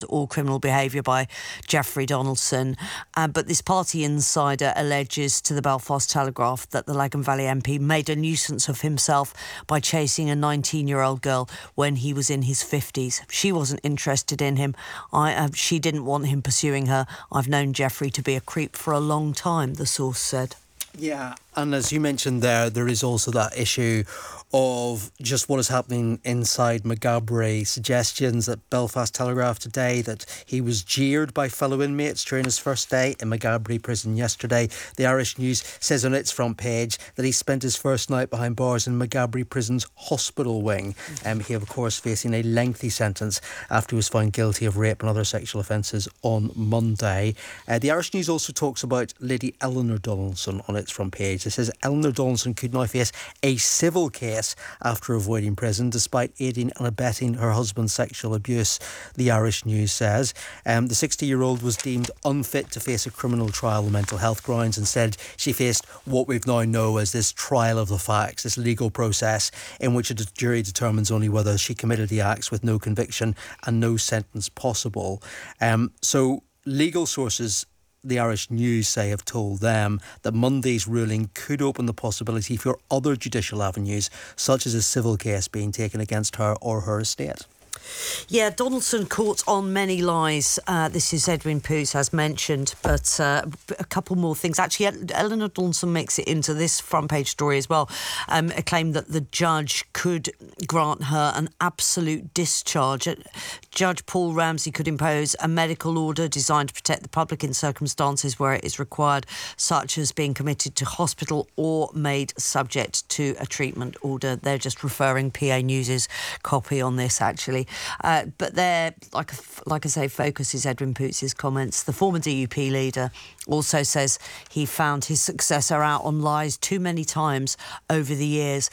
or criminal behaviour by Jeffrey Donaldson. But this party insider alleges to the Belfast Telegraph that the Lagan Valley MP made a nuisance of himself by chasing a 19-year-old girl when he was in his 50s. She wasn't interested in him. She didn't want him pursuing her. I've known Jeffrey to be a creep for a long time, the source said. Yeah, and as you mentioned there is also that issue of just what is happening inside Maghaberry. Suggestions at Belfast Telegraph today that he was jeered by fellow inmates during his first day in Maghaberry prison yesterday. The Irish News says on its front page that he spent his first night behind bars in Maghaberry prison's hospital wing. He, of course, facing a lengthy sentence after he was found guilty of rape and other sexual offences on Monday. The Irish News also talks about Lady Eleanor Donaldson on its front page. It says Eleanor Donaldson could now face a civil case after avoiding prison despite aiding and abetting her husband's sexual abuse, the Irish News says. The 60-year-old was deemed unfit to face a criminal trial on mental health grounds. Instead, she faced what we've now know as this trial of the facts, this legal process in which a jury determines only whether she committed the acts with no conviction and no sentence possible. So legal sources, the Irish News say, have told them that Monday's ruling could open the possibility for other judicial avenues, such as a civil case being taken against her or her estate. Yeah, Donaldson caught on many lies. This is Edwin Poots, as mentioned, but a couple more things. Actually, Eleanor Donaldson makes it into this front page story as well. A claim that the judge could grant her an absolute discharge. Judge Paul Ramsey could impose a medical order designed to protect the public in circumstances where it is required, such as being committed to hospital or made subject to a treatment order. They're just referring PA News's copy on this, actually. But there, like I say, focus is Edwin Poots' comments. The former DUP leader also says he found his successor out on lies too many times over the years